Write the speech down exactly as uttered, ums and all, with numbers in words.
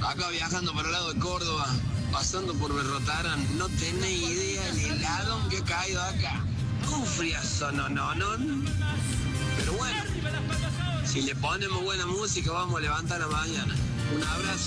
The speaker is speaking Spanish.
Acá viajando para el lado de Córdoba, pasando por Berrotarán, no tenés idea el helado que ha caído acá. Un friazo, no, no, no. Pero bueno, si le ponemos buena música, vamos a levantar la mañana. Un abrazo.